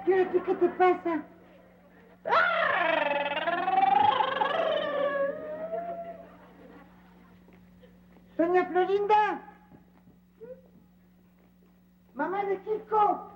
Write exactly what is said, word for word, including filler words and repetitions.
¿Qué, qué, qué te pasa? Doña Florinda. Mamá de Kiko.